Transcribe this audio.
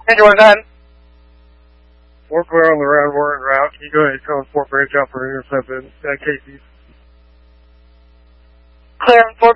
Angel 10. 4 clear on the round warrant route. Can you go ahead and call 4 branch out for intercept at Casey's? Clear 4